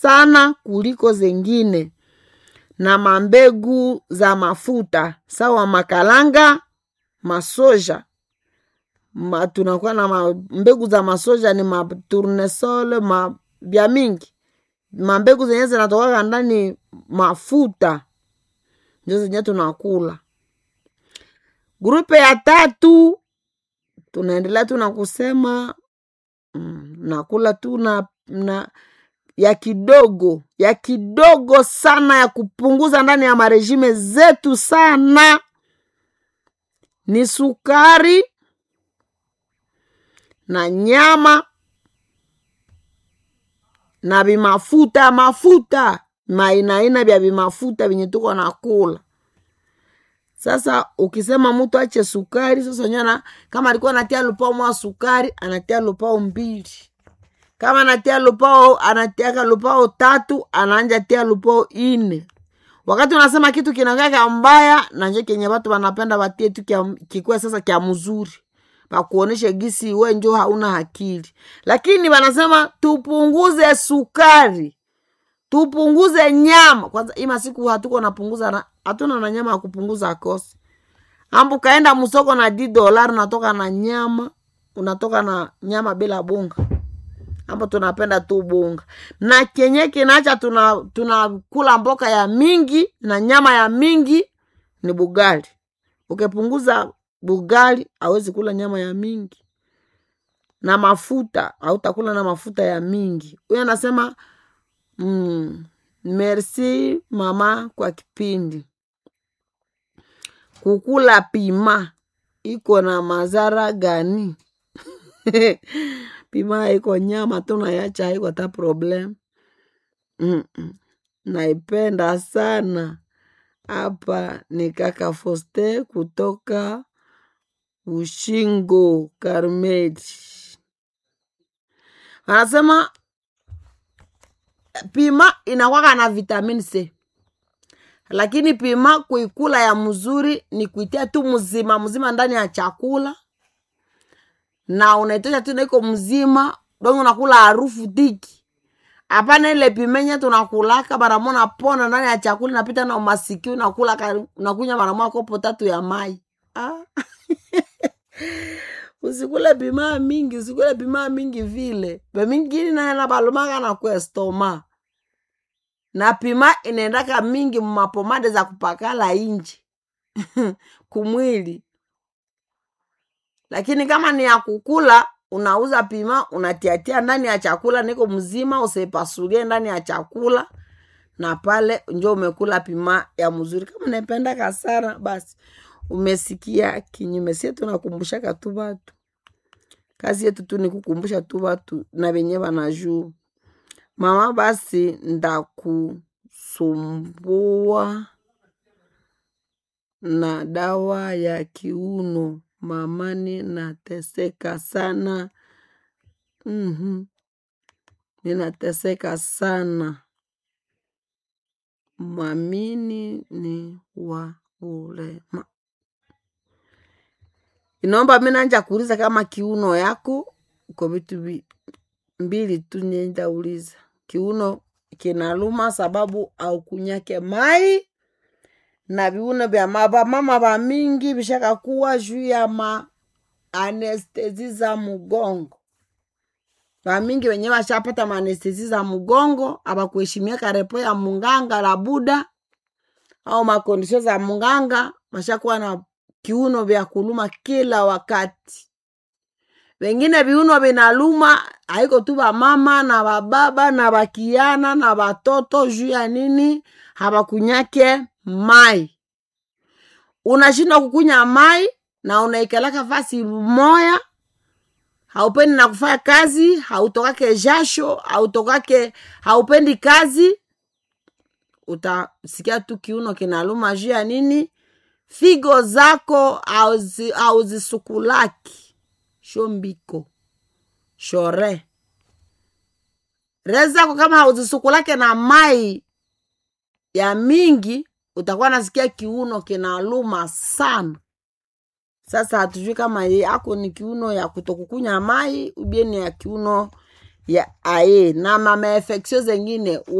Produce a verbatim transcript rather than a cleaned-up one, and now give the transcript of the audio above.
sana kuliko zengine, na mambegu za mafuta sawa makalanga, masoja. Ma, tunakuwa na mbegu za masoja ni matournesol, ma bia mingi. Mambegu zenye zinatoka ndani mafuta ndio zenye tunakula. Grupe ya tatu tunaendelea tu na kusema mm, nakula tu na, na ya kidogo, ya kidogo sana ya kupunguza ndani ya marejime zetu sana ni sukari na nyama na bimafuta, mafuta mainaina bya bimafuta binye tuko nakula. Sasa ukisema mtu ache sukari, sasa nyana kama alikuwa anatia lupao mwa sukari, anatia lupao mbili. Kama anatia lupao, anatia lupao tatu, anaanja tia lupao ine. Wakati unasema kitu kinangaka mbaya, na nje kenye watu wanapenda watie tu kikuwe sasa kia mzuri. Pa kuonesha gisi we njo hauna akili. Lakini wanasema tupunguze sukari, tupunguze nyama. Kwanza ima siku hatuko napunguza na hatuna na nyama ya kupunguza kosi. Ambu kaenda musoko na di dolari unatoka na nyama, unatoka na nyama bila bunga. Ambu tunapenda tu bunga. Na kenye kinacha tuna tunakula mboka ya mingi na nyama ya mingi ni bugali. Ukipunguza bugali hawezi kula nyama ya mingi. Na mafuta, hautakula na mafuta ya mingi. Huyo anasema mm, merci mama kwa kipindi. Kukula pima iko na madhara gani? Pima iko nyama tunayacha haiko hata problem. Mm -mm. Naipenda sana. Hapa ni kaka Foste kutoka Ushingo Karmeti. Anasema pima inakuwa na vitamin C. Lakini pima kuikula ya mzuri ni kuitia tu mzima mzima ndani ya chakula. Na unaitosha tu niko mzima, dongo unakula harufu diki. Hapana ile pimenya tunakulaka baramona pona ndani ya chakula napita na umasiki unakula unakunya baramona kopo tatu ya mai. Ah. Usikule pima mingi, usikule pima mingi vile. Pe mingi na na balumaka na kwa stoma. Na pima inaendaka mingi mapomade za kupakala inji. Kumwili. Lakini kama ni ya kukula, unauza pima, unatiatia ndani ya chakula, niko mzima, usepasulie ndani ya chakula, na pale njo umekula pima ya mzuri. Kama unapenda kasara, basi umesikia kinyume. Sisi tunakumbushaka tu watu. Kazi yetu tu ni kukumbusha tu watu na wenye wanajua. Mama basi ndakusumbua na dawa ya kiuno. Mamani nateseka sana. Mhm. Ninateseka sana. Mamini ni wa ulema. Inaomba mimi nanja kuuliza kama kiuno yako uko vitu mbili tu nenda uliza. Kiuno kinaluma sababu au kunyake mai na viuno vya mama mama ba mingi bishaka kuwa juu ya ma anestesi za mugongo. Ba mingi wenyewe washapata ma anestesi za mugongo abakuheshimia karepo ya munganga la Buda au makondisho za munganga washakuwa na kiuno vya kuluma kila wakati. Wengine viuno vinaluma haiko tu ba mama na ba baba na bakiana na batoto juu ya nini habakunyake mai. Unashindwa kukunya mai na unaikalaka fasi moya, haupendi na kufanya kazi, hautokake jasho, hautokake haupendi kazi, utasikia tu kiuno kinaluma juu ya nini figo zako au zisukulaki shombiko shore reza kwa kama hauzisukulake na mai ya mingi utakuwa nasikia kiuno kinaluma sana. Sasa hatujui kama yako ni kiuno ya kutokukunya mai ubieni ya kiuno ya aye na mama infection zengine